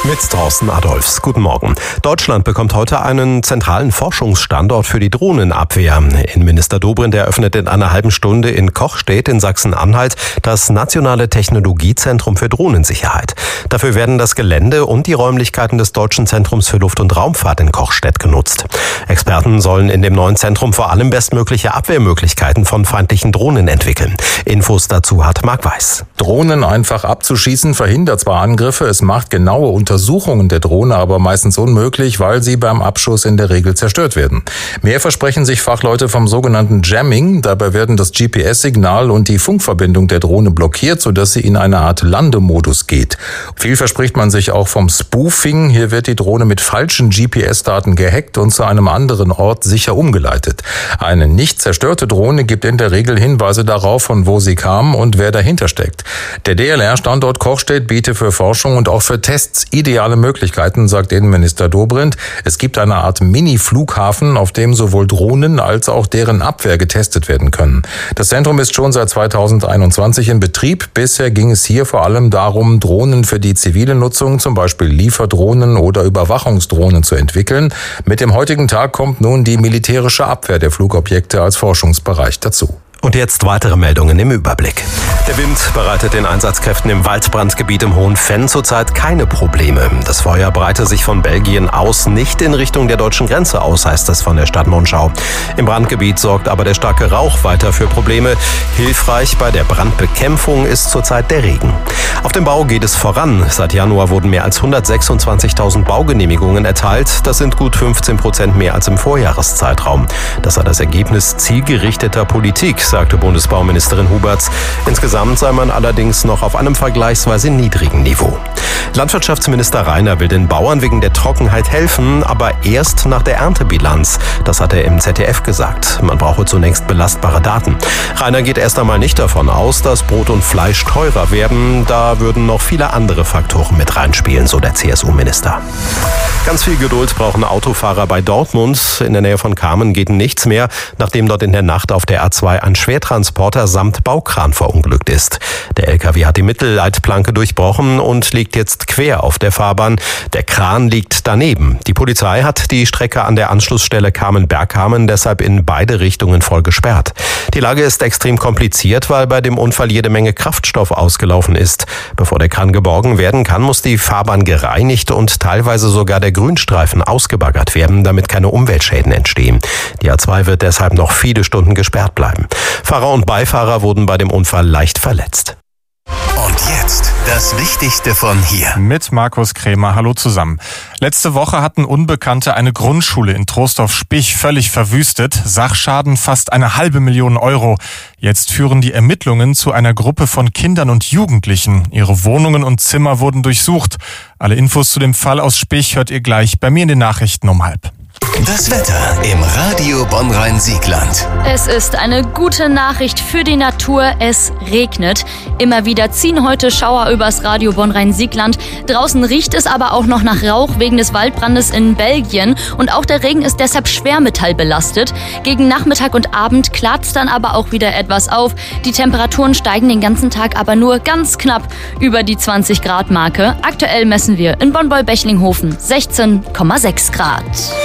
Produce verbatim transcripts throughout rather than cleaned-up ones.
Mit Thorsten Adolfs. Guten Morgen. Deutschland bekommt heute einen zentralen Forschungsstandort für die Drohnenabwehr. Innenminister Dobrindt eröffnet in einer halben Stunde in Kochstedt in Sachsen-Anhalt das Nationale Technologiezentrum für Drohnensicherheit. Dafür werden das Gelände und die Räumlichkeiten des Deutschen Zentrums für Luft- und Raumfahrt in Kochstedt genutzt. Experten sollen in dem neuen Zentrum vor allem bestmögliche Abwehrmöglichkeiten von feindlichen Drohnen entwickeln. Infos dazu hat Marc Weiß. Drohnen einfach abzuschießen verhindert zwar Angriffe, es macht genaue Untersuchungen der Drohne aber meistens unmöglich, weil sie beim Abschuss in der Regel zerstört werden. Mehr versprechen sich Fachleute vom sogenannten Jamming. Dabei werden das G P S-Signal und die Funkverbindung der Drohne blockiert, sodass sie in eine Art Landemodus geht. Viel verspricht man sich auch vom Spoofing. Hier wird die Drohne mit falschen G P S-Daten gehackt und zu einem anderen Ort sicher umgeleitet. Eine nicht zerstörte Drohne gibt in der Regel Hinweise darauf, von wo sie kam und wer dahinter steckt. Der D L R-Standort Kochstedt bietet für Forschung und auch für Tests ideale Möglichkeiten, sagt Innenminister Dobrindt. Es gibt eine Art Mini-Flughafen, auf dem sowohl Drohnen als auch deren Abwehr getestet werden können. Das Zentrum ist schon seit zweitausendeinundzwanzig in Betrieb. Bisher ging es hier vor allem darum, Drohnen für die zivile Nutzung, zum Beispiel Lieferdrohnen oder Überwachungsdrohnen, zu entwickeln. Mit dem heutigen Tag kommt nun die militärische Abwehr der Flugobjekte als Forschungsbereich dazu. Und jetzt weitere Meldungen im Überblick. Der Wind bereitet den Einsatzkräften im Waldbrandgebiet im Hohen Venn zurzeit keine Probleme. Das Feuer breite sich von Belgien aus nicht in Richtung der deutschen Grenze aus, heißt es von der Stadt Monschau. Im Brandgebiet sorgt aber der starke Rauch weiter für Probleme. Hilfreich bei der Brandbekämpfung ist zurzeit der Regen. Auf dem Bau geht es voran. Seit Januar wurden mehr als hundertsechsundzwanzigtausend Baugenehmigungen erteilt. Das sind gut fünfzehn Prozent mehr als im Vorjahreszeitraum. Das sei das Ergebnis zielgerichteter Politik, sagte Bundesbauministerin Huberts. Insgesamt sei man allerdings noch auf einem vergleichsweise niedrigen Niveau. Landwirtschaftsminister Rainer will den Bauern wegen der Trockenheit helfen, aber erst nach der Erntebilanz. Das hat er im Z D F gesagt. Man brauche zunächst belastbare Daten. Rainer geht erst einmal nicht davon aus, dass Brot und Fleisch teurer werden. Da würden noch viele andere Faktoren mit reinspielen, so der C S U-Minister. Ganz viel Geduld brauchen Autofahrer bei Dortmund. In der Nähe von Kamen geht nichts mehr, nachdem dort in der Nacht auf der A zwei ein Schwertransporter samt Baukran verunglückt ist. Der L K W hat die Mittelleitplanke durchbrochen und liegt jetzt quer auf der Fahrbahn. Der Kran liegt daneben. Die Polizei hat die Strecke an der Anschlussstelle Kamen-Bergkamen deshalb in beide Richtungen voll gesperrt. Die Lage ist extrem kompliziert, weil bei dem Unfall jede Menge Kraftstoff ausgelaufen ist. Bevor der Kran geborgen werden kann, muss die Fahrbahn gereinigt und teilweise sogar der Grünstreifen ausgebaggert werden, damit keine Umweltschäden entstehen. Die A zwei wird deshalb noch viele Stunden gesperrt bleiben. Fahrer und Beifahrer wurden bei dem Unfall leicht verletzt. Und jetzt das Wichtigste von hier. Mit Markus Krämer. Hallo zusammen. Letzte Woche hatten Unbekannte eine Grundschule in Trostorf-Spich völlig verwüstet. Sachschaden fast eine halbe Million Euro. Jetzt führen die Ermittlungen zu einer Gruppe von Kindern und Jugendlichen. Ihre Wohnungen und Zimmer wurden durchsucht. Alle Infos zu dem Fall aus Spich hört ihr gleich bei mir in den Nachrichten um halb. Das Wetter im Radio Bonn-Rhein-Siegland. Es ist eine gute Nachricht für die Natur. Es regnet. Immer wieder ziehen heute Schauer übers Radio Bonn-Rhein-Siegland. Draußen riecht es aber auch noch nach Rauch wegen des Waldbrandes in Belgien. Und auch der Regen ist deshalb schwermetallbelastet. Gegen Nachmittag und Abend klart es dann aber auch wieder etwas auf. Die Temperaturen steigen den ganzen Tag aber nur ganz knapp über die zwanzig Grad Marke. Aktuell messen wir in Bonn-Beul-Bechlinghofen sechzehn Komma sechs Grad.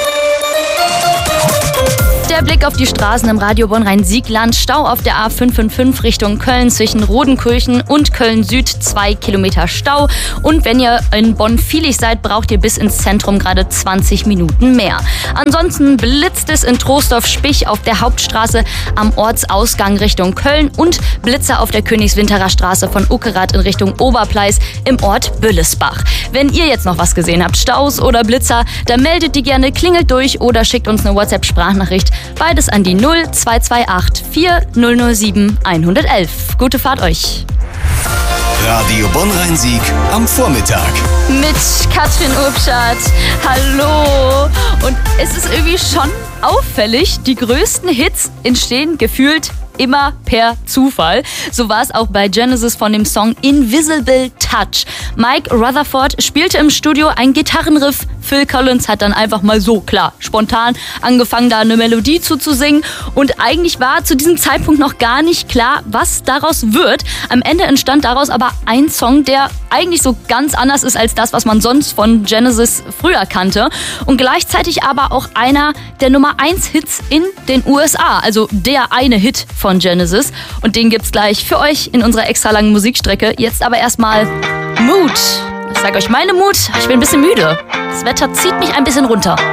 Der Blick auf die Straßen im Radio Bonn-Rhein-Siegland. Stau auf der A fünf fünf fünf Richtung Köln zwischen Rodenkirchen und Köln-Süd. Zwei Kilometer Stau. Und wenn ihr in Bonn-Vielig seid, braucht ihr bis ins Zentrum gerade zwanzig Minuten mehr. Ansonsten blitzt es in Trostorf-Spich auf der Hauptstraße am Ortsausgang Richtung Köln und Blitzer auf der Königswinterer Straße von Uckerath in Richtung Oberpleis im Ort Büllesbach. Wenn ihr jetzt noch was gesehen habt, Staus oder Blitzer, dann meldet die gerne, klingelt durch oder schickt uns eine WhatsApp-Sprachnachricht. Beides an die null zwei zwei acht vier null null sieben eins eins eins. Gute Fahrt euch. Radio Bonn-Rhein-Sieg am Vormittag. Mit Katrin Urbschat. Hallo. Und es ist irgendwie schon auffällig, die größten Hits entstehen gefühlt immer per Zufall. So war es auch bei Genesis von dem Song Invisible Touch. Mike Rutherford spielte im Studio ein Gitarrenriff Phil Collins hat dann einfach mal so, klar, spontan angefangen, da eine Melodie zuzusingen. Und eigentlich war zu diesem Zeitpunkt noch gar nicht klar, was daraus wird. Am Ende entstand daraus aber ein Song, der eigentlich so ganz anders ist als das, was man sonst von Genesis früher kannte. Und gleichzeitig aber auch einer der Nummer eins Hits in den U S A. Also der eine Hit von Genesis. Und den gibt's gleich für euch in unserer extra langen Musikstrecke. Jetzt aber erstmal Mood. Ich sag euch meine Mut, ich bin ein bisschen müde. Das Wetter zieht mich ein bisschen runter.